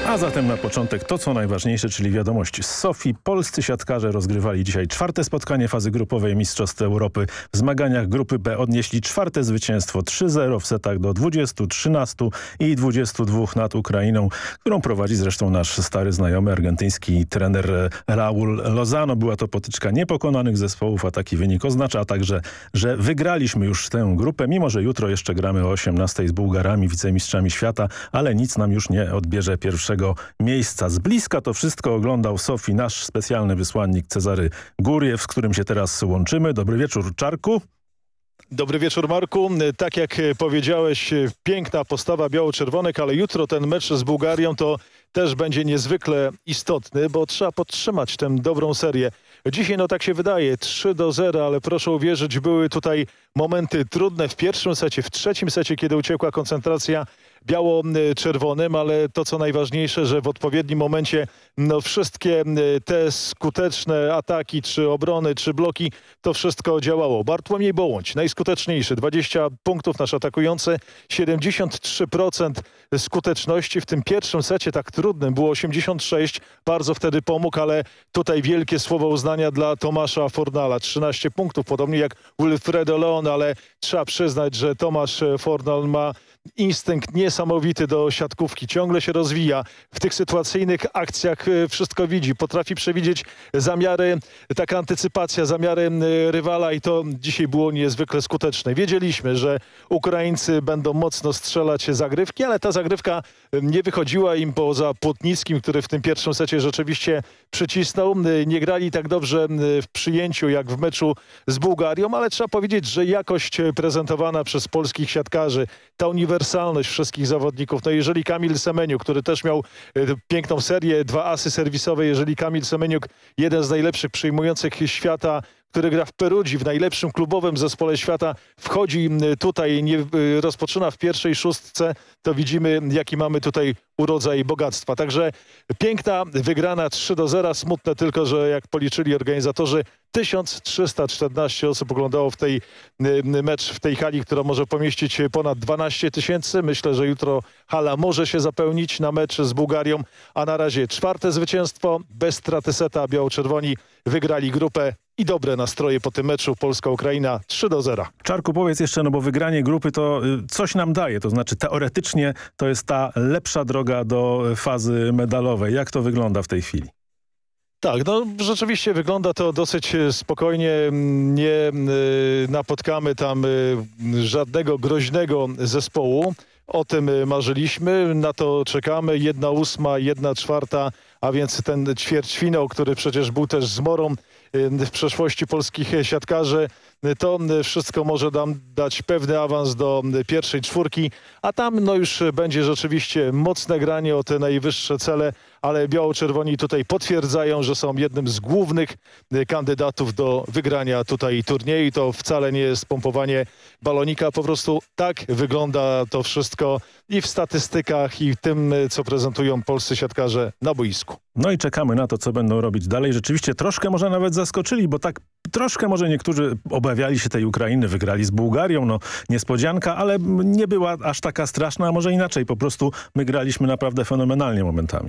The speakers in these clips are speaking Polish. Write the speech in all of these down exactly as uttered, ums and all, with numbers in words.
A zatem na początek to, co najważniejsze, czyli wiadomości z Sofii. Polscy siatkarze rozgrywali dzisiaj czwarte spotkanie fazy grupowej Mistrzostw Europy. W zmaganiach grupy B odnieśli czwarte zwycięstwo trzy zero w setach do dwudziestu, trzynastu i dwudziestu dwóch nad Ukrainą, którą prowadzi zresztą nasz stary znajomy argentyński trener Raúl Lozano. Była to potyczka niepokonanych zespołów, a taki wynik oznacza a także, że wygraliśmy już tę grupę, mimo że jutro jeszcze gramy o osiemnastej z Bułgarami, wicemistrzami świata, ale nic nam już nie odbierze pierwszego miejsca. Z bliska to wszystko oglądał Sofii nasz specjalny wysłannik Cezary Guriew, z którym się teraz łączymy. Dobry wieczór, Czarku. Dobry wieczór, Marku. Tak jak powiedziałeś, piękna postawa biało-czerwonych, ale jutro ten mecz z Bułgarią to też będzie niezwykle istotny, bo trzeba podtrzymać tę dobrą serię. Dzisiaj, no tak się wydaje, trzy do zera, ale proszę uwierzyć, były tutaj momenty trudne w pierwszym secie, w trzecim secie, kiedy uciekła koncentracja biało-czerwonym, ale to co najważniejsze, że w odpowiednim momencie no, wszystkie te skuteczne ataki, czy obrony, czy bloki, to wszystko działało. Bartłomiej Bołądź, najskuteczniejszy, dwadzieścia punktów, nasz atakujący, siedemdziesiąt trzy procent skuteczności. W tym pierwszym secie tak trudnym było osiemdziesiąt sześć, bardzo wtedy pomógł, ale tutaj wielkie słowo uznania dla Tomasza Fornala, trzynaście punktów, podobnie jak Wilfredo Leon, ale trzeba przyznać, że Tomasz Fornal ma instynkt niesamowity do siatkówki. Ciągle się rozwija. W tych sytuacyjnych akcjach wszystko widzi. Potrafi przewidzieć zamiary, taka antycypacja, zamiary rywala i to dzisiaj było niezwykle skuteczne. Wiedzieliśmy, że Ukraińcy będą mocno strzelać zagrywki, ale ta zagrywka nie wychodziła im poza Płotnickim, który w tym pierwszym secie rzeczywiście przycisnął. Nie grali tak dobrze w przyjęciu jak w meczu z Bułgarią, ale trzeba powiedzieć, że jakość prezentowana przez polskich siatkarzy, ta uniwersalność wszystkich zawodników. No jeżeli Kamil Semeniuk, który też miał piękną serię, dwa asy serwisowe, jeżeli Kamil Semeniuk, jeden z najlepszych przyjmujących świata, który gra w Perudzi, w najlepszym klubowym zespole świata, wchodzi tutaj, nie rozpoczyna w pierwszej szóstce, to widzimy, jaki mamy tutaj urodzaj bogactwa. Także piękna wygrana trzy do zera. Smutne tylko, że jak policzyli organizatorzy, tysiąc trzysta czternaście osób oglądało w tej mecz w tej hali, która może pomieścić ponad dwanaście tysięcy. Myślę, że jutro hala może się zapełnić na mecz z Bułgarią, a na razie czwarte zwycięstwo. Bez straty seta biało-czerwoni wygrali grupę i dobre nastroje po tym meczu Polska-Ukraina trzy do zera. Czarku, powiedz jeszcze, no bo wygranie grupy to coś nam daje, to znaczy teoretycznie to jest ta lepsza droga do fazy medalowej. Jak to wygląda w tej chwili? Tak, no rzeczywiście wygląda to dosyć spokojnie. Nie napotkamy tam żadnego groźnego zespołu. O tym marzyliśmy, na to czekamy. Jedna ósma, jedna czwarta, a więc ten ćwierćfinał, który przecież był też zmorą w przeszłości polskich siatkarzy, to wszystko może nam dać pewny awans do pierwszej czwórki, a tam no już będzie rzeczywiście mocne granie o te najwyższe cele, ale biało-czerwoni tutaj potwierdzają, że są jednym z głównych kandydatów do wygrania tutaj turnieju. To wcale nie jest pompowanie balonika, po prostu tak wygląda to wszystko i w statystykach, i w tym, co prezentują polscy siatkarze na boisku. No i czekamy na to, co będą robić dalej. Rzeczywiście troszkę może nawet zaskoczyli, bo tak troszkę może niektórzy obawiali się tej Ukrainy, wygrali z Bułgarią, no niespodzianka, ale nie była aż taka straszna, a może inaczej, po prostu my graliśmy naprawdę fenomenalnie momentami.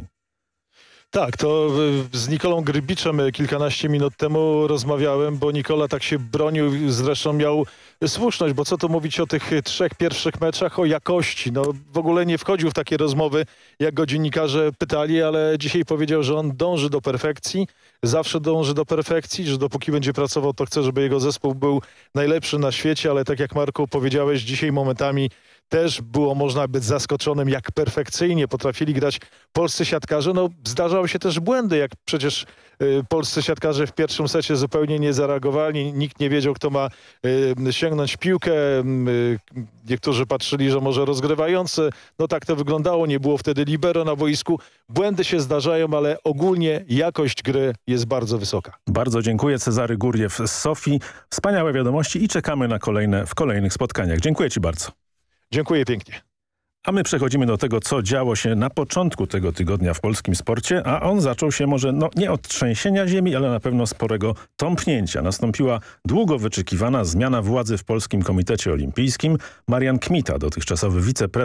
Tak, to z Nikolą Grybiczem kilkanaście minut temu rozmawiałem, bo Nikola tak się bronił, zresztą miał słuszność, bo co tu mówić o tych trzech pierwszych meczach, o jakości. No w ogóle nie wchodził w takie rozmowy, jak go dziennikarze pytali, ale dzisiaj powiedział, że on dąży do perfekcji, zawsze dąży do perfekcji, że dopóki będzie pracował, to chce, żeby jego zespół był najlepszy na świecie, ale tak jak Marku powiedziałeś, dzisiaj momentami też było można być zaskoczonym, jak perfekcyjnie potrafili grać polscy siatkarze. No zdarzały się też błędy, jak przecież y, polscy siatkarze w pierwszym secie zupełnie nie zareagowali. Nikt nie wiedział, kto ma y, sięgnąć piłkę. Y, niektórzy patrzyli, że może rozgrywający. No tak to wyglądało. Nie było wtedy libero na boisku. Błędy się zdarzają, ale ogólnie jakość gry jest bardzo wysoka. Bardzo dziękuję. Cezary Guriew z Sofii. Wspaniałe wiadomości i czekamy na kolejne w kolejnych spotkaniach. Dziękuję Ci bardzo. Dziękuję pięknie. A my przechodzimy do tego, co działo się na początku tego tygodnia w polskim sporcie, a on zaczął się może no, nie od trzęsienia ziemi, ale na pewno sporego tąpnięcia. Nastąpiła długo wyczekiwana zmiana władzy w Polskim Komitecie Olimpijskim. Marian Kmita, dotychczasowy wiceprezes